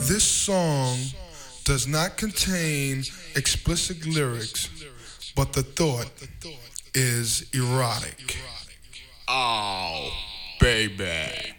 This song does not contain explicit lyrics, but the thought is erotic. Oh, baby.